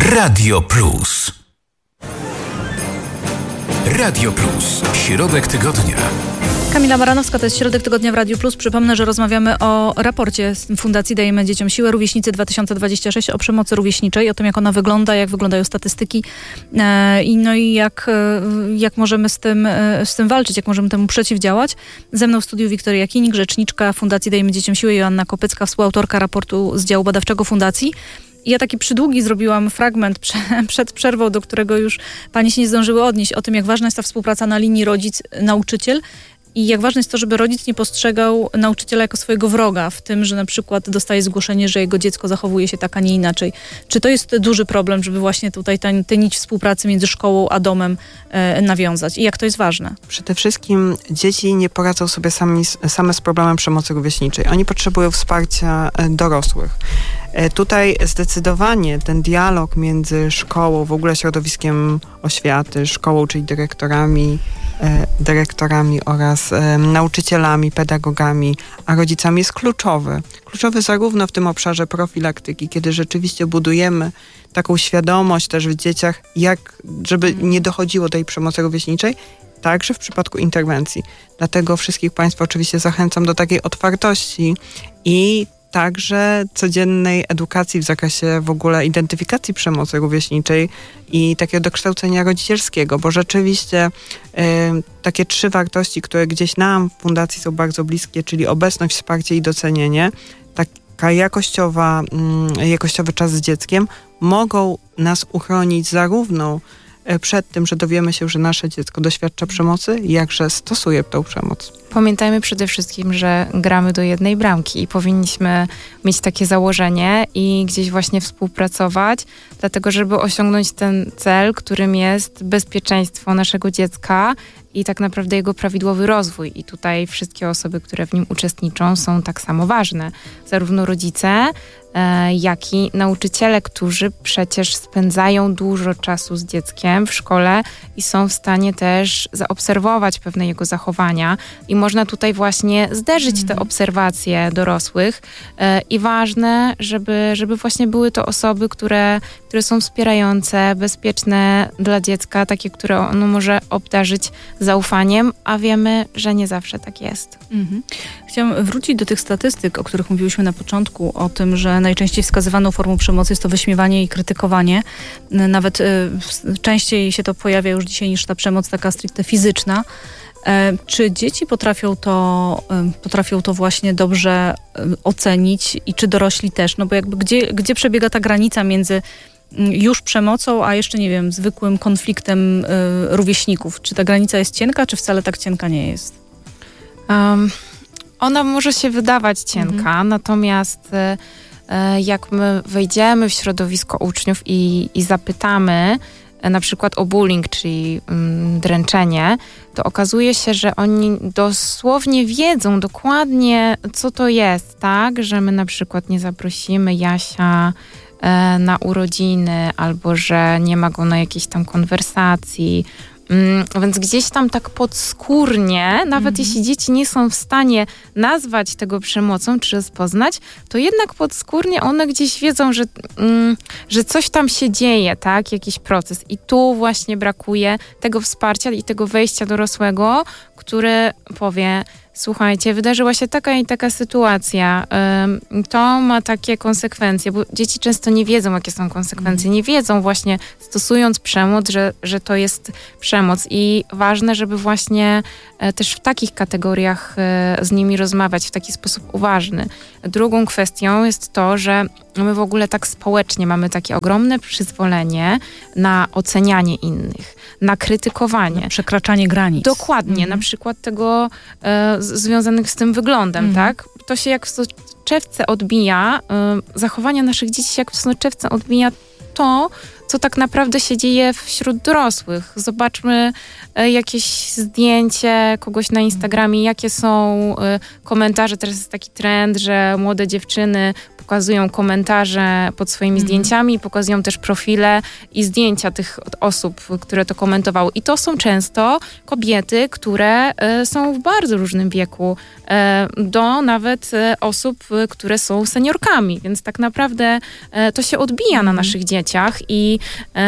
Radio Plus. Radio Plus. Środek tygodnia. Kamila Baranowska, to jest Środek Tygodnia w Radiu Plus. Przypomnę, że rozmawiamy o raporcie Fundacji Dajemy Dzieciom Siłę Rówieśnicy 2026 o przemocy rówieśniczej, o tym, jak ona wygląda, jak wyglądają statystyki i jak możemy z tym walczyć, jak możemy temu przeciwdziałać. Ze mną w studiu Wiktoria Kinik, rzeczniczka Fundacji Dajemy Dzieciom Siłę, Joanna Kopycka, współautorka raportu z działu badawczego Fundacji. Ja taki przydługi zrobiłam fragment przed przerwą, do którego już panie się nie zdążyły odnieść, o tym, jak ważna jest ta współpraca na linii rodzic-nauczyciel. I jak ważne jest to, żeby rodzic nie postrzegał nauczyciela jako swojego wroga w tym, że na przykład dostaje zgłoszenie, że jego dziecko zachowuje się tak, a nie inaczej. Czy to jest duży problem, żeby właśnie tutaj tę nić współpracy między szkołą a domem nawiązać? I jak to jest ważne? Przede wszystkim dzieci nie poradzą sobie same z problemem przemocy rówieśniczej. Oni potrzebują wsparcia dorosłych. Tutaj zdecydowanie ten dialog między szkołą, w ogóle środowiskiem oświaty, szkołą, czyli dyrektorami oraz nauczycielami, pedagogami, a rodzicami jest kluczowy. Kluczowy zarówno w tym obszarze profilaktyki, kiedy rzeczywiście budujemy taką świadomość też w dzieciach, żeby nie dochodziło do tej przemocy rówieśniczej, także w przypadku interwencji. Dlatego wszystkich państwa oczywiście zachęcam do takiej otwartości i także codziennej edukacji w zakresie w ogóle identyfikacji przemocy rówieśniczej i takiego dokształcenia rodzicielskiego, bo rzeczywiście takie 3 wartości, które gdzieś nam w fundacji są bardzo bliskie, czyli obecność, wsparcie i docenienie, taka jakościowy czas z dzieckiem, mogą nas uchronić zarówno przed tym, że dowiemy się, że nasze dziecko doświadcza przemocy, jakże stosuje tą przemoc. Pamiętajmy przede wszystkim, że gramy do jednej bramki i powinniśmy mieć takie założenie i gdzieś właśnie współpracować, dlatego żeby osiągnąć ten cel, którym jest bezpieczeństwo naszego dziecka i tak naprawdę jego prawidłowy rozwój. I tutaj wszystkie osoby, które w nim uczestniczą, są tak samo ważne. Zarówno rodzice, jak i nauczyciele, którzy przecież spędzają dużo czasu z dzieckiem w szkole i są w stanie też zaobserwować pewne jego zachowania. I można tutaj właśnie zderzyć te obserwacje dorosłych i ważne, żeby właśnie były to osoby, które są wspierające, bezpieczne dla dziecka, takie, które ono może obdarzyć zaufaniem, a wiemy, że nie zawsze tak jest. Chciałam wrócić do tych statystyk, o których mówiłyśmy na początku, o tym, że najczęściej wskazywaną formą przemocy jest to wyśmiewanie i krytykowanie. Nawet częściej się to pojawia już dzisiaj niż ta przemoc taka stricte fizyczna. Czy dzieci potrafią to właśnie dobrze ocenić i czy dorośli też? No bo jakby gdzie przebiega ta granica między już przemocą, a jeszcze, nie wiem, zwykłym konfliktem rówieśników? Czy ta granica jest cienka, czy wcale tak cienka nie jest? Ona może się wydawać cienka, natomiast jak my wejdziemy w środowisko uczniów i zapytamy na przykład o bullying, czyli dręczenie, to okazuje się, że oni dosłownie wiedzą dokładnie, co to jest, tak? Że my na przykład nie zaprosimy Jasia na urodziny, albo że nie ma go na jakiejś tam konwersacji. Więc gdzieś tam tak podskórnie, nawet jeśli dzieci nie są w stanie nazwać tego przemocą czy rozpoznać, to jednak podskórnie one gdzieś wiedzą, że coś tam się dzieje, tak? Jakiś proces. I tu właśnie brakuje tego wsparcia i tego wejścia dorosłego, który powie: słuchajcie, wydarzyła się taka i taka sytuacja, to ma takie konsekwencje, bo dzieci często nie wiedzą, jakie są konsekwencje, nie wiedzą właśnie, stosując przemoc, że to jest przemoc i ważne, żeby właśnie też w takich kategoriach z nimi rozmawiać w taki sposób uważny. Drugą kwestią jest to, że my w ogóle tak społecznie mamy takie ogromne przyzwolenie na ocenianie innych, na krytykowanie. Na przekraczanie granic. Dokładnie, na przykład tego związanych z tym wyglądem, tak? To się jak w soczewce odbija, zachowania naszych dzieci się jak w soczewce odbija to, co tak naprawdę się dzieje wśród dorosłych. Zobaczmy jakieś zdjęcie kogoś na Instagramie, jakie są komentarze. Teraz jest taki trend, że młode dziewczyny pokazują komentarze pod swoimi zdjęciami, pokazują też profile i zdjęcia tych osób, które to komentowały. I to są często kobiety, które są w bardzo różnym wieku, do nawet osób, które są seniorkami, więc tak naprawdę to się odbija na naszych dzieciach i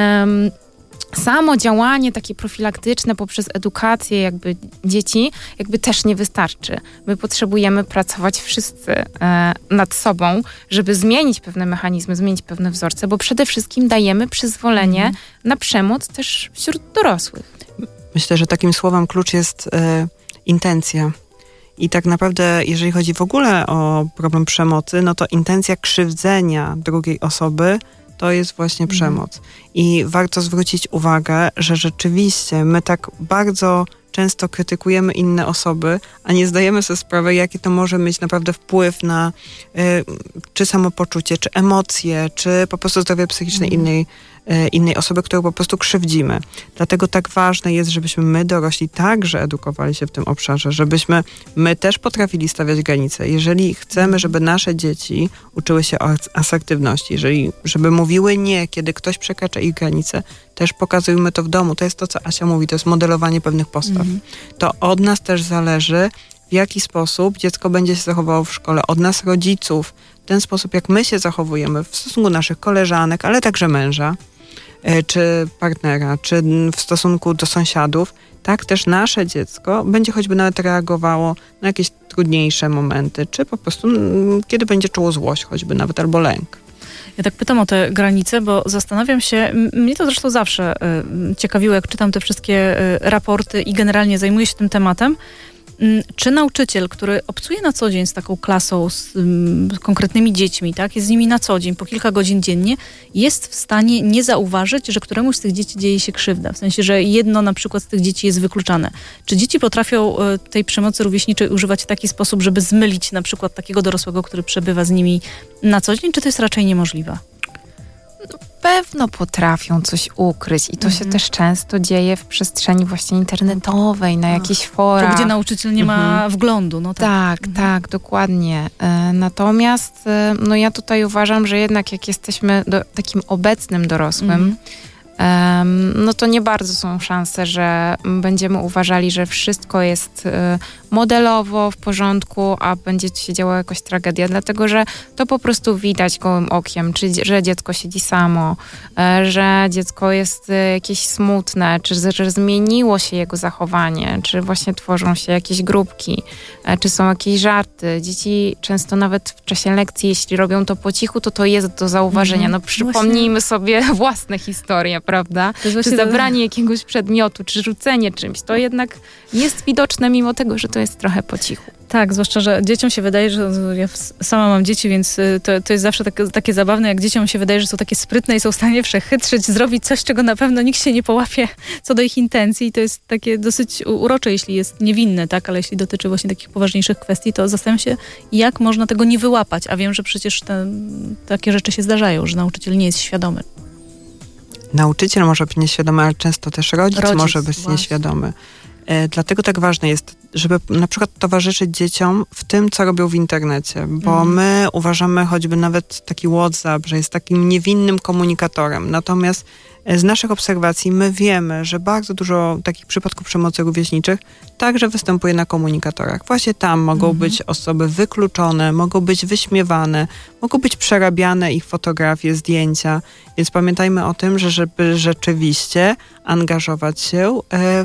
samo działanie takie profilaktyczne poprzez edukację jakby dzieci jakby też nie wystarczy. My potrzebujemy pracować wszyscy nad sobą, żeby zmienić pewne mechanizmy, zmienić pewne wzorce, bo przede wszystkim dajemy przyzwolenie na przemoc też wśród dorosłych. Myślę, że takim słowem klucz jest intencja. I tak naprawdę, jeżeli chodzi w ogóle o problem przemocy, no to intencja krzywdzenia drugiej osoby to jest właśnie przemoc. I warto zwrócić uwagę, że rzeczywiście my tak bardzo często krytykujemy inne osoby, a nie zdajemy sobie sprawy, jaki to może mieć naprawdę wpływ na czy samopoczucie, czy emocje, czy po prostu zdrowie psychiczne innej osoby, którą po prostu krzywdzimy. Dlatego tak ważne jest, żebyśmy my dorośli także edukowali się w tym obszarze, żebyśmy my też potrafili stawiać granice. Jeżeli chcemy, żeby nasze dzieci uczyły się asertywności, żeby mówiły nie, kiedy ktoś przekracza ich granice, też pokazujmy to w domu. To jest to, co Asia mówi, to jest modelowanie pewnych postaw. To od nas też zależy, w jaki sposób dziecko będzie się zachowało w szkole, od nas rodziców, w ten sposób, jak my się zachowujemy w stosunku naszych koleżanek, ale także męża, czy partnera, czy w stosunku do sąsiadów, tak też nasze dziecko będzie choćby nawet reagowało na jakieś trudniejsze momenty, czy po prostu kiedy będzie czuło złość choćby nawet, albo lęk. Ja tak pytam o te granice, bo zastanawiam się, mnie to zresztą zawsze ciekawiło, jak czytam te wszystkie raporty i generalnie zajmuję się tym tematem, czy nauczyciel, który obcuje na co dzień z taką klasą, z konkretnymi dziećmi, tak, jest z nimi na co dzień, po kilka godzin dziennie, jest w stanie nie zauważyć, że któremuś z tych dzieci dzieje się krzywda. W sensie, że jedno na przykład z tych dzieci jest wykluczane. Czy dzieci potrafią tej przemocy rówieśniczej używać w taki sposób, żeby zmylić na przykład takiego dorosłego, który przebywa z nimi na co dzień, czy to jest raczej niemożliwe? Pewno potrafią coś ukryć i to się też często dzieje w przestrzeni właśnie internetowej, na jakichś forach. To, gdzie nauczyciel nie ma wglądu. No tak, tak, dokładnie. Natomiast no ja tutaj uważam, że jednak jak jesteśmy takim obecnym dorosłym, no to nie bardzo są szanse, że będziemy uważali, że wszystko jest modelowo, w porządku, a będzie się działa jakaś tragedia, dlatego że to po prostu widać gołym okiem, że dziecko siedzi samo, że dziecko jest jakieś smutne, że zmieniło się jego zachowanie, czy właśnie tworzą się jakieś grupki, czy są jakieś żarty. Dzieci często nawet w czasie lekcji, jeśli robią to po cichu, to jest do zauważenia. No przypomnijmy sobie własne historie, prawda? Czy zabranie jakiegoś przedmiotu, czy rzucenie czymś, to jednak jest widoczne mimo tego, że to jest trochę po cichu. Tak, zwłaszcza, że dzieciom się wydaje, że ja sama mam dzieci, więc to jest zawsze takie zabawne, jak dzieciom się wydaje, że są takie sprytne i są w stanie przechytrzyć, zrobić coś, czego na pewno nikt się nie połapie co do ich intencji. I to jest takie dosyć urocze, jeśli jest niewinne, tak? Ale jeśli dotyczy właśnie takich poważniejszych kwestii, to zastanawiam się, jak można tego nie wyłapać. A wiem, że przecież takie rzeczy się zdarzają, że nauczyciel nie jest świadomy. Nauczyciel może być nieświadomy, ale często też rodzic może być nieświadomy. Dlatego tak ważne jest, żeby na przykład towarzyszyć dzieciom w tym, co robią w internecie, bo my uważamy choćby nawet taki WhatsApp, że jest takim niewinnym komunikatorem. Natomiast z naszych obserwacji my wiemy, że bardzo dużo takich przypadków przemocy rówieśniczych także występuje na komunikatorach. Właśnie tam mogą być osoby wykluczone, mogą być wyśmiewane, mogą być przerabiane ich fotografie, zdjęcia. Więc pamiętajmy o tym, że żeby rzeczywiście angażować się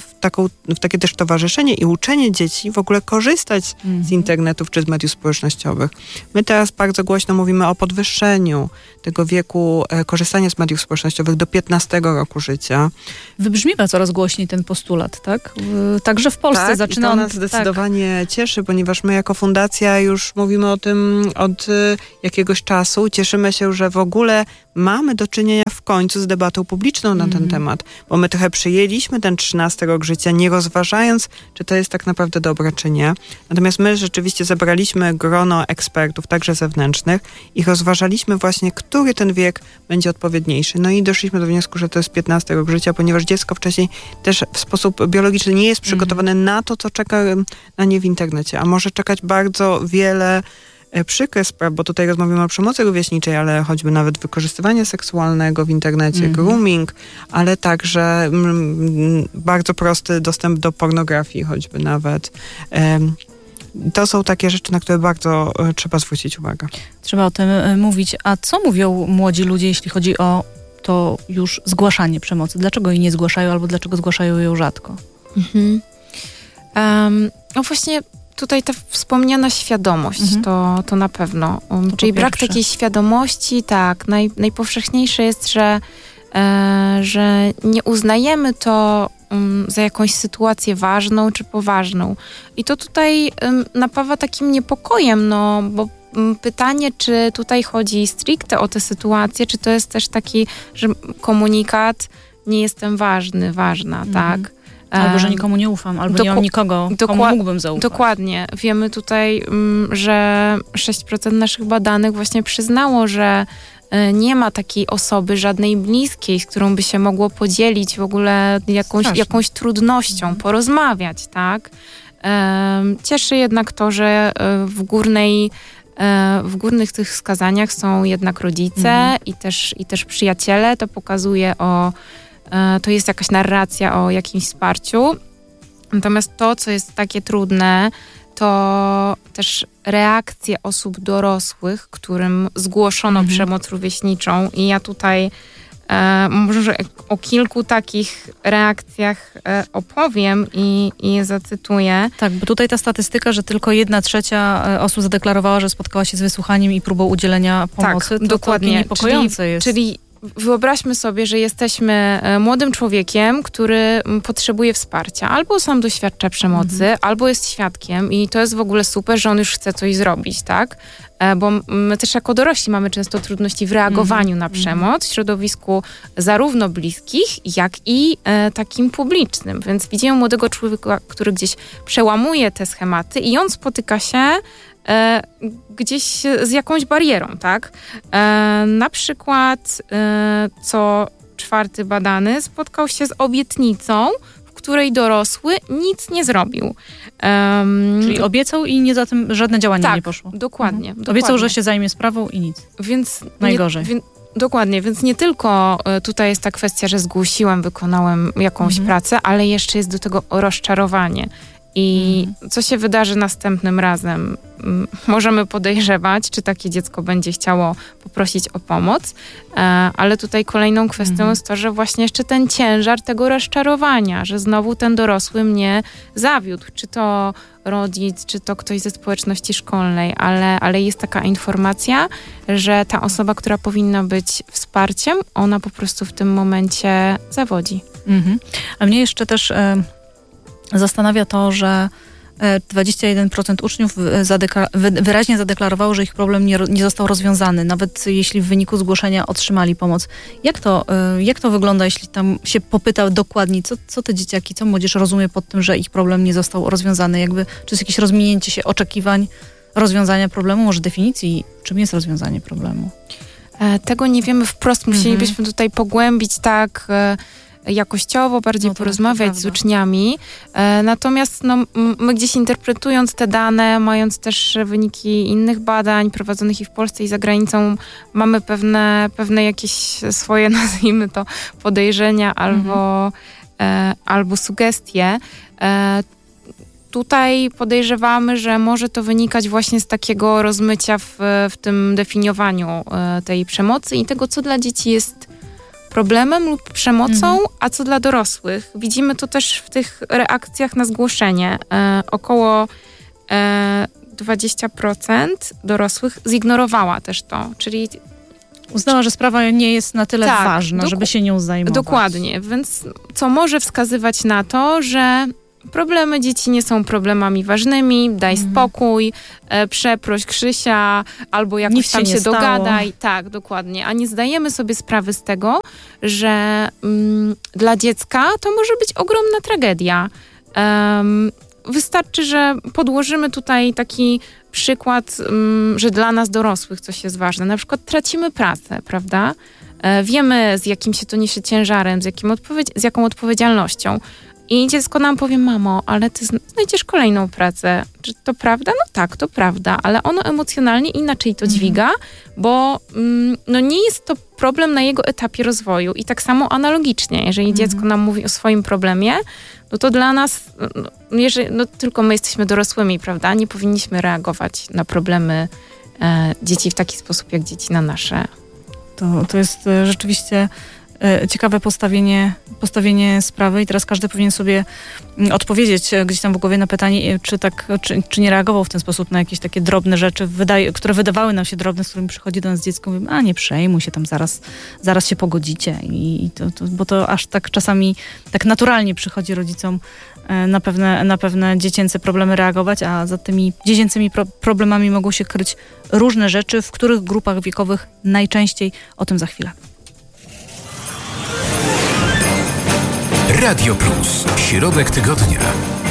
w takie też towarzyszenie i uczenie dzieci w ogóle korzystać z internetów czy z mediów społecznościowych. My teraz bardzo głośno mówimy o podwyższeniu tego wieku korzystania z mediów społecznościowych do 15 roku życia. Wybrzmiewa coraz głośniej ten postulat, tak? Także w Polsce zaczyna on... Tak, to nas zdecydowanie cieszy, ponieważ my jako fundacja już mówimy o tym od jakiegoś czasu. Cieszymy się, że w ogóle mamy do czynienia w końcu z debatą publiczną na ten temat, bo my trochę przyjęliśmy ten 13 rok życia, nie rozważając, czy to jest tak naprawdę dobre, czy nie. Natomiast my rzeczywiście zebraliśmy grono ekspertów, także zewnętrznych, i rozważaliśmy właśnie, który ten wiek będzie odpowiedniejszy. No i doszliśmy do wniosku, że to jest 15 rok życia, ponieważ dziecko wcześniej też w sposób biologiczny nie jest przygotowane na to, co czeka na nie w internecie, a może czekać bardzo wiele przykre sprawy, bo tutaj rozmawiamy o przemocy rówieśniczej, ale choćby nawet wykorzystywanie seksualnego w internecie, grooming, ale także bardzo prosty dostęp do pornografii choćby nawet. To są takie rzeczy, na które bardzo trzeba zwrócić uwagę. Trzeba o tym mówić. A co mówią młodzi ludzie, jeśli chodzi o to już zgłaszanie przemocy? Dlaczego jej nie zgłaszają albo dlaczego zgłaszają ją rzadko? No właśnie tutaj ta wspomniana świadomość, to na pewno. To czyli brak pierwsze. takiej świadomości, tak. Najpowszechniejsze jest, że nie uznajemy to za jakąś sytuację ważną czy poważną. I to tutaj napawa takim niepokojem, no bo pytanie, czy tutaj chodzi stricte o tę sytuację, czy to jest też taki, że komunikat nie jestem ważna, tak? Albo, że nikomu nie ufam, albo nie mam nikogo, komu mógłbym zaufać. Dokładnie. Wiemy tutaj, że 6% naszych badanych właśnie przyznało, że nie ma takiej osoby, żadnej bliskiej, z którą by się mogło podzielić w ogóle jakąś trudnością, porozmawiać, tak? Cieszy jednak to, że w górnych tych wskazaniach są jednak rodzice i też przyjaciele. To pokazuje to jest jakaś narracja o jakimś wsparciu. Natomiast to, co jest takie trudne, to też reakcje osób dorosłych, którym zgłoszono przemoc rówieśniczą. I ja tutaj może o kilku takich reakcjach opowiem i je zacytuję. Tak, bo tutaj ta statystyka, że tylko 1/3 osób zadeklarowała, że spotkała się z wysłuchaniem i próbą udzielenia pomocy, tak, to dokładnie. Niepokojące jest. Czyli wyobraźmy sobie, że jesteśmy młodym człowiekiem, który potrzebuje wsparcia. Albo sam doświadcza przemocy, albo jest świadkiem i to jest w ogóle super, że on już chce coś zrobić, tak? Bo my też jako dorośli mamy często trudności w reagowaniu na przemoc w środowisku zarówno bliskich, jak i takim publicznym. Więc widzimy młodego człowieka, który gdzieś przełamuje te schematy i on spotyka się gdzieś z jakąś barierą, tak? Na przykład co 4 badany spotkał się z obietnicą, w której dorosły nic nie zrobił. Czyli obiecał i nie za tym żadne działanie nie poszło. Dokładnie. Obiecał, że się zajmie sprawą i nic. Więc najgorzej. Dokładnie, więc nie tylko tutaj jest ta kwestia, że zgłosiłem, wykonałem jakąś pracę, ale jeszcze jest do tego rozczarowanie. I co się wydarzy następnym razem? Możemy podejrzewać, czy takie dziecko będzie chciało poprosić o pomoc, ale tutaj kolejną kwestią jest to, że właśnie jeszcze ten ciężar tego rozczarowania, że znowu ten dorosły mnie zawiódł, czy to rodzic, czy to ktoś ze społeczności szkolnej, ale jest taka informacja, że ta osoba, która powinna być wsparciem, ona po prostu w tym momencie zawodzi. A mnie jeszcze też zastanawia to, że 21% uczniów wyraźnie zadeklarowało, że ich problem nie został rozwiązany, nawet jeśli w wyniku zgłoszenia otrzymali pomoc. Jak to wygląda, jeśli tam się popyta dokładnie, co te dzieciaki, co młodzież rozumie pod tym, że ich problem nie został rozwiązany? Czy jest jakieś rozminięcie się oczekiwań rozwiązania problemu, może definicji, czym jest rozwiązanie problemu? Tego nie wiemy wprost. Musielibyśmy tutaj pogłębić tak jakościowo, bardziej porozmawiać z uczniami. Natomiast my gdzieś interpretując te dane, mając też wyniki innych badań prowadzonych i w Polsce i za granicą, mamy pewne jakieś swoje, nazwijmy to, podejrzenia albo sugestie. Tutaj podejrzewamy, że może to wynikać właśnie z takiego rozmycia w tym definiowaniu tej przemocy i tego, co dla dzieci jest problemem lub przemocą, a co dla dorosłych. Widzimy to też w tych reakcjach na zgłoszenie. Około 20% dorosłych zignorowała też to, czyli uznała, że sprawa nie jest na tyle ważna, żeby się nią zajmować. Dokładnie, więc co może wskazywać na to, że problemy dzieci nie są problemami ważnymi, daj spokój, przeproś Krzysia, albo jakoś nic tam się dogadaj. Tak, dokładnie. A nie zdajemy sobie sprawy z tego, że dla dziecka to może być ogromna tragedia. Wystarczy, że podłożymy tutaj taki przykład, że dla nas dorosłych coś jest ważne. Na przykład tracimy pracę, prawda? Wiemy, z jakim się to niesie ciężarem, z jaką odpowiedzialnością. I dziecko nam powie, mamo, ale ty znajdziesz kolejną pracę. Czy to prawda? No tak, to prawda, ale ono emocjonalnie inaczej to dźwiga, bo no nie jest to problem na jego etapie rozwoju. I tak samo analogicznie, jeżeli dziecko nam mówi o swoim problemie, no to dla nas, tylko my jesteśmy dorosłymi, prawda? Nie powinniśmy reagować na problemy dzieci w taki sposób, jak dzieci na nasze. To jest rzeczywiście ciekawe postawienie sprawy i teraz każdy powinien sobie odpowiedzieć gdzieś tam w głowie na pytanie, czy nie reagował w ten sposób na jakieś takie drobne rzeczy, które wydawały nam się drobne, z którymi przychodzi do nas dziecko, mówimy, a nie przejmuj się, tam zaraz się pogodzicie. Bo to aż tak czasami tak naturalnie przychodzi rodzicom na pewne dziecięce problemy reagować, a za tymi dziecięcymi problemami mogą się kryć różne rzeczy, w których grupach wiekowych najczęściej, o tym za chwilę. Radio Plus. Środek tygodnia.